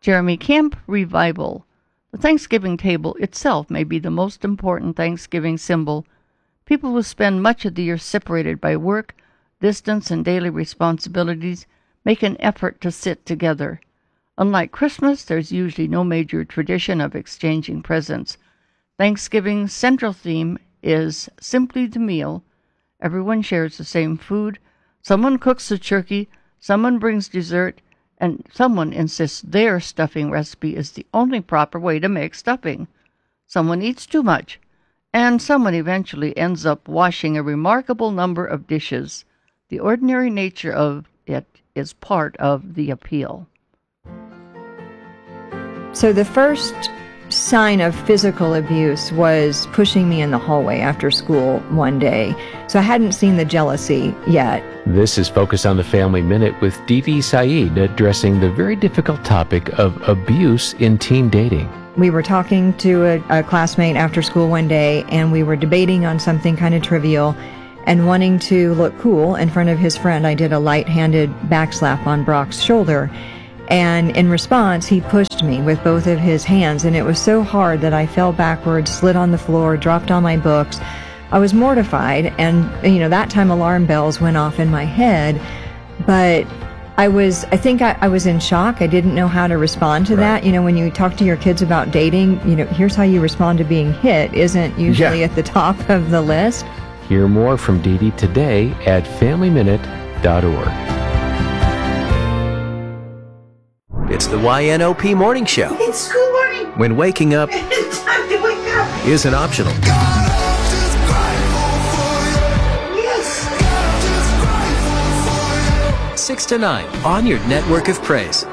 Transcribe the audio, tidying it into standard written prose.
Jeremy Camp Revival. The Thanksgiving table itself may be the most important Thanksgiving symbol. People who spend much of the year separated by work, distance, and daily responsibilities make an effort to sit together. Unlike Christmas, there's usually no major tradition of exchanging presents. Thanksgiving's central theme is simply the meal. Everyone shares the same food. Someone cooks the turkey, someone brings dessert, and someone insists their stuffing recipe is the only proper way to make stuffing. Someone eats too much, and someone eventually ends up washing a remarkable number of dishes. The ordinary nature of it is part of the appeal. So the first sign of physical abuse was pushing me in the hallway after school one day. So I hadn't seen the jealousy yet. This is Focus on the Family Minute with Dee Dee Saeed addressing the very difficult topic of abuse in teen dating. We were talking to a classmate after school one day, and we were debating on something kind of trivial, and wanting to look cool in front of his friend, I did a light-handed backslap on Brock's shoulder. And in response, he pushed me with both of his hands, and it was so hard that I fell backwards, slid on the floor, dropped all my books. I was mortified, and, that time alarm bells went off in my head, but I think I was in shock. I didn't know how to respond to that. When you talk to your kids about dating, here's how you respond to being hit isn't usually at the top of the list. Hear more from Dee Dee today at FamilyMinute.org. It's the YNOP Morning Show. It's school morning. When waking up It's time to wake up. isn't optional. Yes. 6 to 9 on your network of praise.